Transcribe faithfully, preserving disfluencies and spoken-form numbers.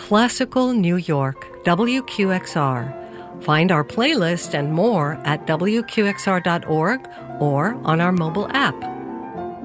Classical New York, W Q X R. Find our playlist and more at W Q X R dot org or on our mobile app.